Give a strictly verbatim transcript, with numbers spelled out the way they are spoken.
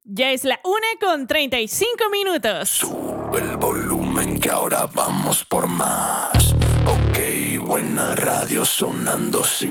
Ya es la una con treinta y cinco minutos. Sube el volumen que ahora vamos por más. Ok, buena radio sonando sin